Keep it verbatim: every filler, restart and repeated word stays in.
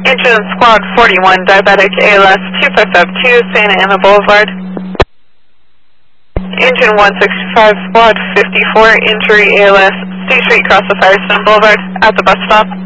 Engine Squad forty-one, diabetic A L S two five five two, Santa Ana Boulevard. Engine one sixty-five, Squad fifty-four, injury A L S, C Street, cross the Firestone Boulevard, at the bus stop.